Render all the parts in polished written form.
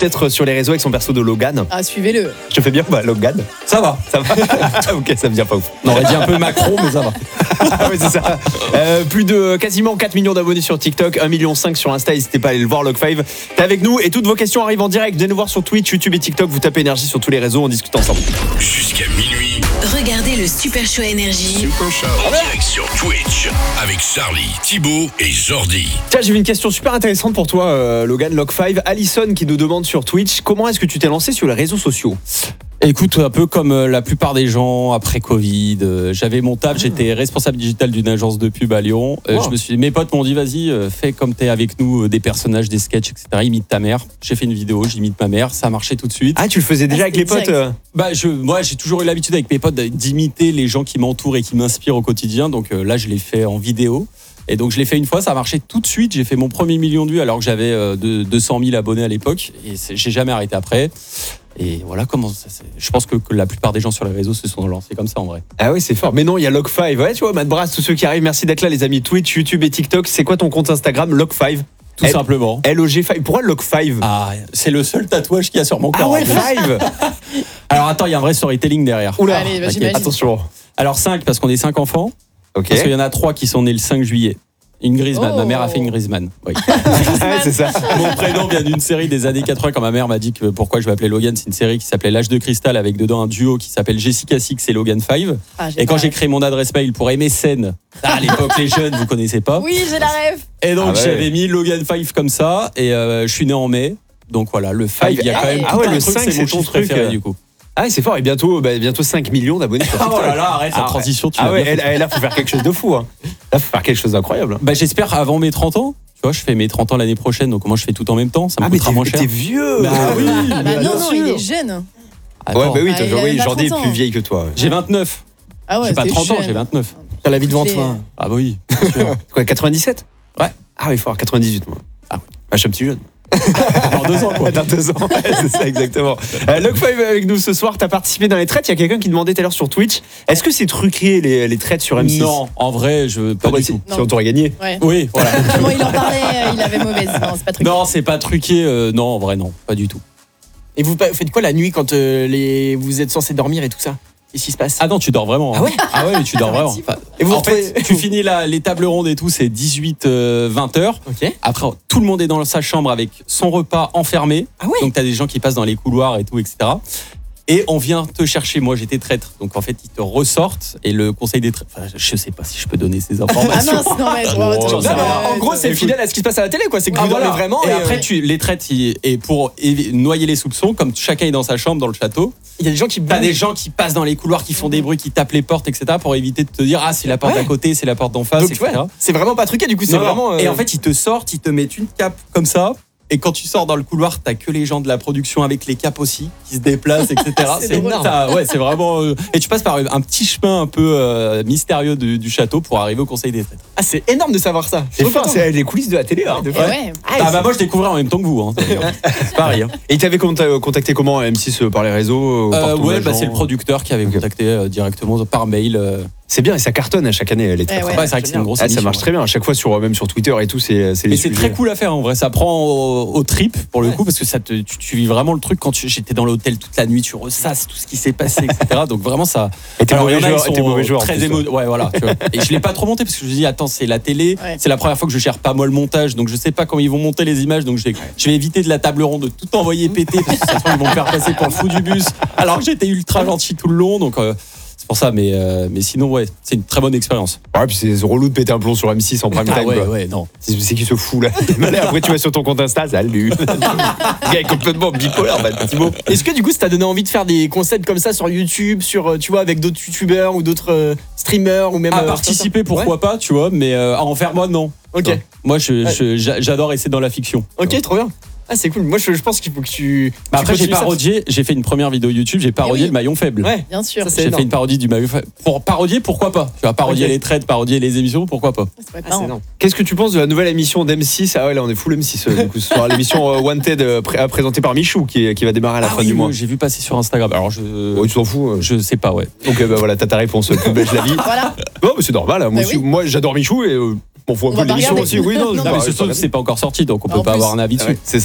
peut-être sur les réseaux avec son perso de Logan. Ah, suivez-le. Je te fais bien, Logan. Ça va. Ok, ça me vient pas ouf. On aurait dit un peu Macron, mais ça va. Ah oui, c'est ça. Plus de quasiment 4 millions d'abonnés sur TikTok, 1,5 million sur Insta. N'hésitez pas à aller le voir, Log5. T'es avec nous et toutes vos questions arrivent en direct. Venez nous voir sur Twitch, YouTube et TikTok. Vous tapez énergie sur tous les réseaux, on discute ensemble. Jusqu'à minuit. Regardez le Super Show Énergie En direct sur Twitch avec Charlie, Thibaut et Jordi. Tiens, j'ai une question super intéressante pour toi, Logan, Log5. Alison qui nous demande sur Twitch, comment est-ce que tu t'es lancé sur les réseaux sociaux ? Écoute, un peu comme la plupart des gens après Covid, j'avais mon taf, j'étais responsable digital d'une agence de pub à Lyon. Mes potes m'ont dit vas-y, fais comme t'es avec nous, des personnages, des sketchs, etc. Imite ta mère. J'ai fait une vidéo, j'imite ma mère, ça a marché tout de suite. Ah, tu le faisais déjà avec les potes Moi, j'ai toujours eu l'habitude avec mes potes d'imiter les gens qui m'entourent et qui m'inspirent au quotidien. Donc là, je l'ai fait en vidéo. Et donc je l'ai fait une fois, ça a marché tout de suite. J'ai fait mon premier million de vues alors que j'avais 200 000 abonnés à l'époque. Et j'ai jamais arrêté après. Et voilà comment ça. Je pense que la plupart des gens sur les réseaux se sont lancés comme ça en vrai. Ah oui, c'est fort. Mais non, il y a Log5. Ouais, tu vois, Matt Brass, tous ceux qui arrivent, merci d'être là, les amis. Twitch, YouTube et TikTok. C'est quoi ton compte Instagram, Log5 ? Tout simplement. LOG5. Pourquoi Log5 ? Ah, c'est le seul tatouage qu'il y a sur mon corps. Ah ouais, 5. Alors attends, il y a un vrai storytelling derrière. Oula, Allez, okay. j'imagine. Attention. Alors 5 parce qu'on est 5 enfants. Ok. Parce qu'il y en a 3 qui sont nés le 5 juillet. Une Griezmann. Ma mère a fait une Griezmann. Oui. Ouais, c'est ça. Mon prénom vient d'une série des années 80 quand ma mère m'a dit que pourquoi je m'appelais Logan. C'est une série qui s'appelait L'Âge de Cristal avec dedans un duo qui s'appelle Jessica Six et Logan 5. Et quand j'ai créé mon adresse mail pour MSN, à l'époque les jeunes vous connaissez pas. Oui, j'ai la rêve. Et donc j'avais mis Logan 5 comme ça et je suis né en mai. Donc voilà, le 5, il y a quand même le truc, 5 c'est mon chiffre préféré du coup. Ah, c'est fort. Et bientôt 5 millions d'abonnés sur TikTok. Oh là là, arrête la transition. Ah ouais, là, faut faire quelque chose de fou. Hein. Là, faut faire quelque chose d'incroyable. Bah, j'espère avant mes 30 ans. Tu vois, je fais mes 30 ans l'année prochaine, donc moi je fais tout en même temps. Ça me coûtera moins cher. T'es vieux. Bah oui. Non, il est jeune. Attends. Ouais, bah oui, il a Jordi est 30 ans. plus vieille que toi. J'ai 29. Ah ouais, J'ai pas t'es 30 ans, jeune. j'ai 29. T'as la vie devant toi. Ah bah oui, bien sûr. Quoi, 97 Ouais. Ah oui, fort, 98 moi. Ah. Je suis un petit jeune. Dans 2 ans quoi. Dans 2 ans, ouais, c'est ça exactement. Log5 avec nous ce soir, t'as participé dans les trades. Il y a quelqu'un qui demandait tout à l'heure sur Twitch, est-ce que c'est truqué les trades sur M6 ? Non, en vrai, pas du tout. Si on t'aurait gagné. Ouais. Oui, voilà. Comment il en parlait, il avait mauvaise. Non, c'est pas truc. Non, c'est pas truqué. Non, en vrai, non, pas du tout. Et vous faites quoi la nuit quand vous êtes censé dormir et tout ça ? Qu'est-ce qui se passe ? Ah non, tu dors vraiment. Ah ouais ? Ah ouais, tu dors vraiment. Enfin, Et vous en fait, tu finis les tables rondes et tout, c'est 18-20 heures. Ok. Après, tout le monde est dans sa chambre avec son repas enfermé. Ah ouais ? Donc, t'as des gens qui passent dans les couloirs et tout, etc. Et on vient te chercher. Moi, j'étais traître. Donc, en fait, ils te ressortent. Et le conseil des traîtres. Enfin, je sais pas si je peux donner ces Ah informations. mince, non, mais j'en sais rien. En gros, c'est fidèle à ce qui se passe à la télé, quoi. C'est que vous dormez vraiment. Et après, les traites, et pour noyer les soupçons, comme chacun est dans sa chambre, dans le château, il y a des gens qui t'as des gens qui passent dans les couloirs, qui font des bruits, qui tapent les portes, etc. pour éviter de te dire, ah, c'est la porte d'à côté, c'est la porte d'en face, Donc, etc. ouais, c'est vraiment pas truqué, du coup, c'est Non, vraiment. Et en fait, ils te sortent, ils te mettent une cape comme ça. Et quand tu sors dans le couloir, t'as que les gens de la production avec les capes aussi qui se déplacent, etc. C'est énorme. Ouais, c'est vraiment. Et tu passes par un petit chemin un peu mystérieux du château pour arriver au conseil des traîtres. Ah, c'est énorme de savoir ça. C'est fort, c'est les coulisses de la télé. Hein. Ouais. Moi, je découvrais en même temps que vous. Hein. C'est pareil. Hein. Et il t'avait contacté comment M6 par les réseaux par ton agent c'est le producteur qui avait contacté directement par mail. C'est bien et ça cartonne à chaque année les traîtres. Ouais. C'est vrai que c'est une grosse Ça émission, marche très bien à chaque fois même sur Twitter et tout c'est les Mais c'est sujets. très cool à faire en vrai, ça prend au trip pour le coup parce que tu vis vraiment le truc quand j'étais dans l'hôtel toute la nuit, tu ressasses tout ce qui s'est passé, etc. Donc vraiment ça. Et t'es mauvais joueur. Très ouais, voilà. Tu vois. Et je l'ai pas trop monté parce que je me dis attends c'est la télé, c'est la première fois que je gère pas moi le montage, donc je sais pas comment ils vont monter les images, donc je vais éviter de la table ronde de tout envoyer péter parce que ça se trouve, ils vont me faire passer pour le fou du bus. Alors que j'étais ultra gentil tout le long, donc. C'est pour ça, mais sinon, ouais, c'est une très bonne expérience. Ouais, puis c'est relou de péter un plomb sur M6 en prime time. Ouais, non. C'est qui se fout là. Après, tu vas sur ton compte Insta, salut. Le gars est complètement bipolaire, Thibaut. Est-ce que du coup, ça t'a donné envie de faire des concepts comme ça sur YouTube, tu vois, avec d'autres youtubeurs ou d'autres streamers ou même. À participer, pourquoi pas, tu vois, mais à en faire moi, non. Ok. Non. Moi, j'adore essayer dans la fiction. Ok, trop bien. Ah, c'est cool. Moi, je pense qu'il faut que tu. Après, j'ai fait une première vidéo YouTube, j'ai parodié le maillon faible. Ouais, bien sûr. Ça, j'ai fait une parodie du maillon faible. Pour parodier, pourquoi pas ? Tu vas parodier les traites, parodier les émissions, pourquoi pas ? C'est c'est énorme. Qu'est-ce que tu penses de la nouvelle émission d'M6 ? Ah ouais, là on est full M6 du coup ce soir. L'émission Wanted présentée par Michou qui va démarrer à la fin du mois. J'ai vu passer sur Instagram. Alors tu t'en fous Je sais pas, ouais. Ok, bah voilà, t'as ta réponse. Plus belle la vie. Voilà. Non, mais c'est normal. Moi, j'adore Michou et on voit un peu l'émission aussi. Oui, non, Non, mais surtout, c'est pas encore sorti, donc on peut pas avoir un avis dessus. C'est ça.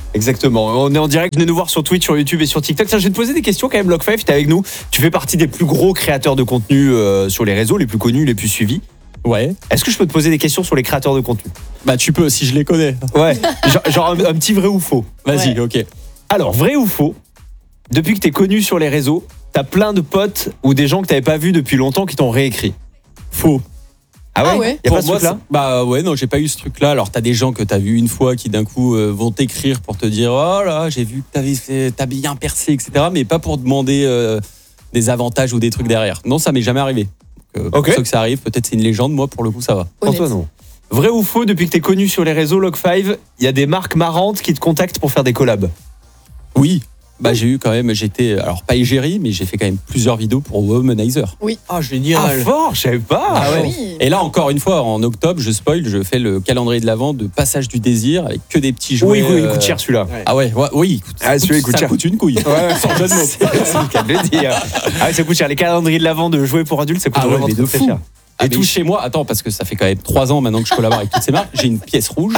Exactement. On est en direct. Venez nous voir sur Twitch, sur YouTube et sur TikTok. Tiens, je vais te poser des questions quand même. Log5, t'es avec nous. Tu fais partie des plus gros créateurs de contenu sur les réseaux, les plus connus, les plus suivis. Ouais. Est-ce que je peux te poser des questions sur les créateurs de contenu? Bah tu peux si je les connais. Ouais. Genre un petit vrai ou faux. Vas-y, Ouais. ok. Alors, vrai ou faux? Depuis que t'es connu sur les réseaux, t'as plein de potes ou des gens que t'avais pas vus depuis longtemps qui t'ont réécrit. Faux. Ah ouais. Y a Pour pas ce moi, truc-là? bah ouais, non, j'ai pas eu ce truc-là. Alors, t'as des gens que t'as vu une fois qui d'un coup vont t'écrire pour te dire oh là, j'ai vu que t'as bien percé, etc. Mais pas pour demander des avantages ou des trucs derrière. Non, ça m'est jamais arrivé. Pour Ok. ceux que ça arrive, peut-être c'est une légende. Moi, pour le coup, ça va. Pour toi, non. Vrai ou faux, depuis que t'es connu sur les réseaux Log5, il y a des marques marrantes qui te contactent pour faire des collabs. Oui. Bah j'ai eu quand même, j'étais alors pas égérie, mais j'ai fait quand même plusieurs vidéos pour Womanizer. Ah, génial. Ah, fort, je savais pas. Ah ouais. Oui. Et là encore une fois, en octobre, je spoil, je fais le calendrier de l'Avent de Passage du Désir avec que des petits jouets. Oui, il coûte cher celui-là. Ah ouais, oui. Ah, celui-là, il coûte ça cher. coûte une couille. Ouais, Sans jeu de mots. c'est le cas de le dire. Ah ouais, ça coûte cher. Les calendriers de l'avant de jouets pour adultes, ça coûte Ah ouais, vraiment mais de très fou. cher. Et tout chez moi, attends, parce que ça fait quand même 3 ans maintenant que je collabore avec toutes ces marques, j'ai une pièce rouge.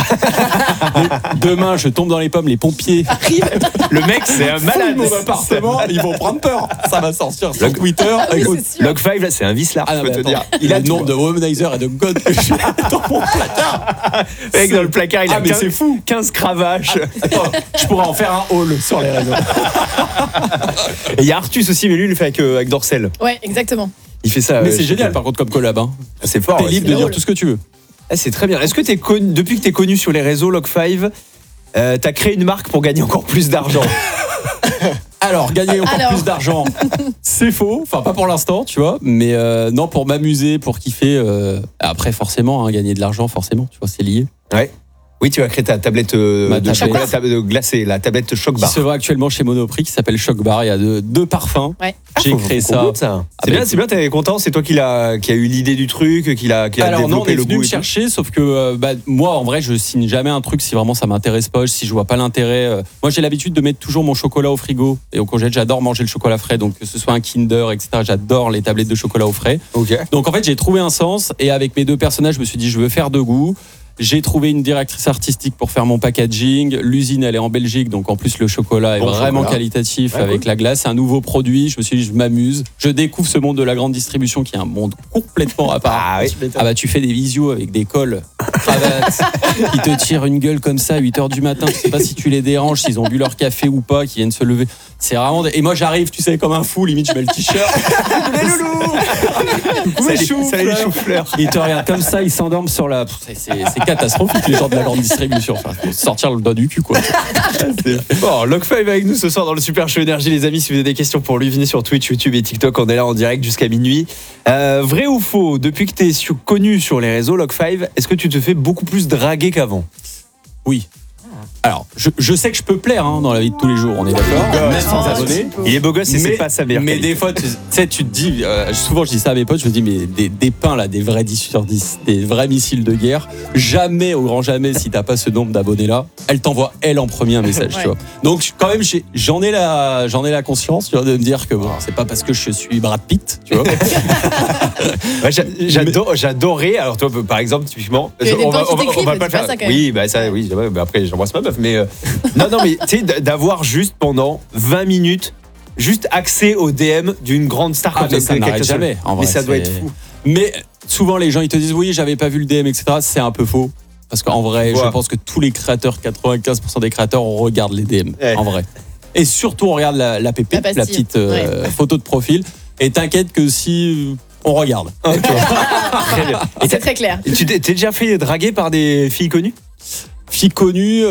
Demain, je tombe dans les pommes, les pompiers Le mec, c'est un malade. mon appartement, ils vont prendre peur. Ça va sortir sur Twitter. Écoute, c'est sûr. Log5, là, c'est un vice là, ah je non, peux mais te attends, dire. il a le tout. nombre de Womanizer et de God que j'ai dans mon placard. Le mec, dans le placard, il a Ah, mais 15, c'est fou. 15 cravaches. Attends, je pourrais en faire un haul sur les réseaux. Et il y a Artus aussi, mais lui, il le fait avec Dorcel. Ouais, exactement. Il fait ça. Mais c'est génial par contre comme collab. Hein. C'est fort. T'es ouais, libre c'est de dire drôle. tout ce que tu veux. Ah, c'est très bien. Est-ce que depuis que t'es connu sur les réseaux Log5, t'as créé une marque pour gagner encore plus d'argent? Alors, gagner encore Alors. plus d'argent, c'est faux. Enfin, pas pour l'instant, tu vois. Mais non, pour m'amuser, pour kiffer. Après, forcément, hein, gagner de l'argent, forcément, tu vois, c'est lié. Ouais. Oui, tu as créé ta tablette Ma de tablette. chocolat glacé, la tablette Choc Qui Bar. se vend actuellement chez Monoprix, qui s'appelle Choc Bar. Il y a deux parfums. Ouais. J'ai créé ça. C'est Ah, bien, bah, c'est bien, t'es content, c'est toi qui a eu l'idée du truc, qui a Alors non, on développé est le venu goût. me et tout. chercher, sauf que moi, en vrai, je signe jamais un truc si vraiment ça m'intéresse pas, si je vois pas l'intérêt. Moi, j'ai l'habitude de mettre toujours mon chocolat au frigo et au congèle. J'adore manger le chocolat frais, donc que ce soit un Kinder, etc. J'adore les tablettes de chocolat au frais. Ok. Donc en fait, j'ai trouvé un sens et avec mes deux personnages, je me suis dit, je veux faire de goût. J'ai trouvé une directrice artistique pour faire mon packaging. L'usine, elle est en Belgique, donc en plus le chocolat est Bon vraiment chocolat. qualitatif Ouais, avec cool. la glace. C'est un nouveau produit. Je me suis dit, je m'amuse. Je découvre ce monde de la grande distribution qui est un monde complètement à part. Ah oui. Ah bah tu fais des visios avec des cols, cravates, qui te tirent une gueule comme ça à 8h du matin. Tu sais pas si tu les déranges, s'ils ont bu leur café ou pas, qui viennent se lever. C'est vraiment... Et moi j'arrive, tu sais, comme un fou, limite je mets le t-shirt. Les loulous. Salut les choux-fleurs. Ils te regardent comme ça, ils s'endorment sur la... C'est catastrophique les gens de la grande distribution. Enfin, faut sortir le doigt du cul quoi. Bon, Log5 avec nous ce soir dans le Super Show Énergie, les amis. Si vous avez des questions pour lui, venez sur Twitch, YouTube et TikTok. On est là en direct jusqu'à minuit. Vrai ou faux, depuis que t'es connu sur les réseaux Log5, est-ce que tu te fais beaucoup plus draguer qu'avant? Oui. Alors, je sais que je peux plaire hein, dans la vie de tous les jours, on est d'accord, même sans abonnés. Il est beau gosse et c'est pas sa meilleure Mais qualité. des fois, tu sais, tu te dis, souvent je dis ça à mes potes, je me dis, mais des pains là, des vrais 10 sur 10, des vrais missiles de guerre, jamais, au grand jamais, si t'as pas ce nombre d'abonnés là, elle t'envoie elle en premier un message, Ouais. tu vois. Donc quand même, j'en ai la conscience, tu vois, de me dire que bon, c'est pas parce que je suis Brad Pitt, tu vois. Ouais, j'adorais. Alors toi, par exemple, typiquement, Il y a des potes qui t'écrivent, pas tu le fais faire. ça quand même. Oui, bah ça, oui. Mais après, j'embrasse ma meuf. Mais non, mais tu sais, d'avoir juste pendant 20 minutes, juste accès au DM d'une grande star Ah, comme mais ça quelqu'un n'arrête seul. jamais. En Mais vrai, ça doit c'est- être fou. Mais souvent, les gens, ils te disent, oui, j'avais pas vu le DM, etc. C'est un peu faux. Parce qu'en vrai, Ouais. je pense que tous les créateurs, 95% des créateurs, on regarde les DM. Ouais. En vrai. Et surtout, on regarde la PP, La pastille. la petite Ouais. photo de profil. Et t'inquiète que si on regarde. Ok. Très bien. Et C'est très clair. tu t'es déjà fait draguer par des filles connues? Fille connue,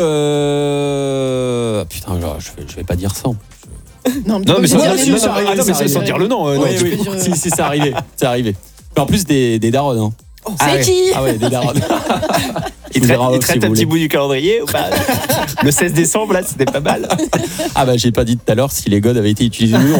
putain, je vais pas dire ça. Non, Non, mais t'es sans pas non, obligé non, de ça dire arrive, le nom. attends, mais sans dire le nom. non, Oui, tu oui. peux- peux- Si, c'est arrivé. C'est arrivé. Mais en plus, des darons. Hein. Ah C'est ouais. qui Ah ouais, des darons. Il vous traite, dirai il si traite vous un petit voulez. bout du calendrier ou pas? Le 16 décembre, là, c'était pas mal. Ah bah, j'ai pas dit tout à l'heure si les godes avaient été utilisés ou non.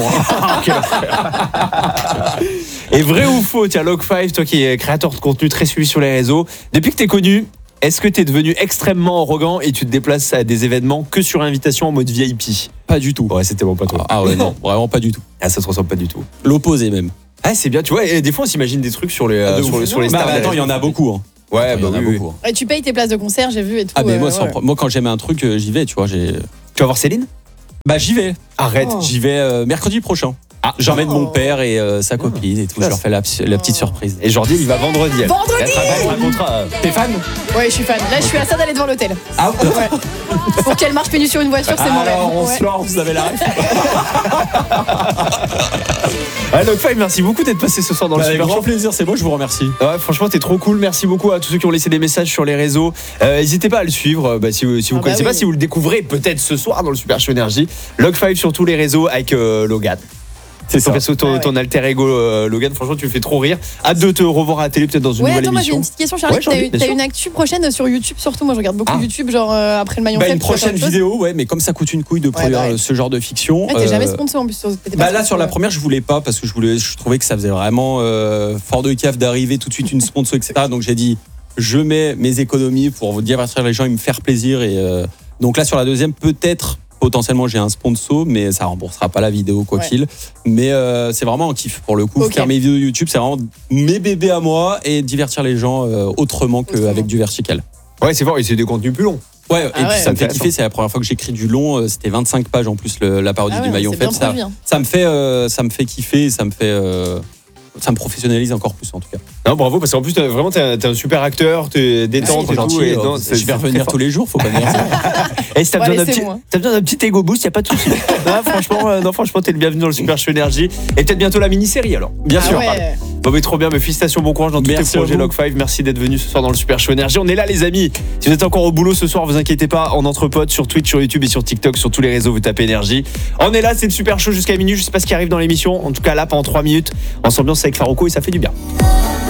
Et vrai ou faux, tiens, Log5, toi qui es créateur de contenu très suivi sur les réseaux, depuis que t'es connu, est-ce que t'es devenu extrêmement arrogant et tu te déplaces à des événements que sur invitation en mode VIP? Pas du tout. Ouais, c'était bon, pas toi. Ah ouais, non, vraiment pas du tout. Ah, ça se ressemble pas du tout. L'opposé même. Ah, c'est bien, tu vois, et des fois on s'imagine des trucs sur les, Ah, de sur ouf. les Bah, stars. attends, il y en a beaucoup. Hein. Ouais, Il y en a oui. beaucoup. Et tu payes tes places de concert, j'ai vu et tout. Ah, mais moi, ouais. moi, quand j'aime un truc, j'y vais, tu vois. Tu vas voir Céline? Bah, j'y vais. Arrête. Oh. J'y vais mercredi prochain. Ah, J'emmène mon père et sa copine et tout. Je leur fais la petite surprise. Et Jordi, il va vendredi. elle. Vendredi Elle sera un contrat. T'es fan? Ouais, je suis fan. Là, je suis à ça d'aller devant l'hôtel. Ah, Ouais. Pour qu'elle marche pénue sur une voiture, c'est mon rêve. alors, on Ouais. se lance, vous avez la ref. Log5, merci beaucoup d'être passé ce soir dans le Avec Super grand Show. plaisir, c'est moi, je vous remercie. Ouais, franchement, t'es trop cool. Merci beaucoup à tous ceux qui ont laissé des messages sur les réseaux. N'hésitez pas à le suivre. Si vous Ah bah connaissez pas, oui. si vous le découvrez peut-être ce soir dans le Super Show Énergie. Log5 sur tous les réseaux avec Logan. C'est ça. Ton alter ego Logan, franchement, tu me fais trop rire. Hâte de te revoir à la télé, peut-être dans une Ouais, nouvelle attends, moi j'ai émission. une petite question, Charlie. Ouais, Charlie, bien T'as sûr. une actu prochaine sur YouTube, surtout. Moi, je regarde beaucoup Ah. YouTube, genre après le maillon Bah, faible. une tu vas faire prochaine autre chose. vidéo, ouais, mais comme ça coûte une couille de produire bah ouais. ce genre de fiction. Ouais, t'es jamais sponsor en plus. T'étais pas Bah là sponsor, sur la ouais. première je voulais pas parce que je trouvais que ça faisait vraiment fort de caf d'arriver tout de suite une sponsor etc. Donc j'ai dit je mets mes économies pour vous divertir les gens et me faire plaisir et donc là sur la deuxième peut-être potentiellement j'ai un sponsor mais ça remboursera pas la vidéo quoi Ouais. qu'il mais c'est vraiment un kiff pour le coup Ok. faire mes vidéos YouTube c'est vraiment mes bébés à moi et divertir les gens autrement qu'avec du vertical. Ouais, c'est fort, et c'est des contenus plus longs. Ouais, et Ah ouais. puis ça me fait Intéressant. kiffer, c'est la première fois que j'écris du long, c'était 25 pages en plus la parodie Ah ouais, du maillon c'est bien faible. produit, hein. Ça me fait kiffer, ça me professionnalise encore plus en tout cas. Non, bravo, parce qu'en plus, t'es un super acteur, t'es détente et tout. Et non, je vais revenir tous les jours, faut pas dire ça. Et si t'as Ouais, besoin d'un laissez-moi. petit ego boost, y a pas de souci. Franchement, t'es le bienvenu dans le Super Show Énergie. Et peut-être bientôt la mini-série alors. Bien Ah sûr. ouais. Bon, mais trop bien, mais félicitations, bon courage dans tous tes Merci à projets vous. Log5. Merci d'être venu ce soir dans le Super Show Énergie. On est là, les amis. Si vous êtes encore au boulot ce soir, vous inquiétez pas, on entre potes sur Twitch, sur YouTube et sur TikTok, sur tous les réseaux, vous tapez Énergie. On est là, c'est le Super Show jusqu'à minuit. Je sais pas ce qui arrive dans l'émission. En tout cas, là, pendant 3 minutes, on s'ambiance avec Farouko et ça fait du bien.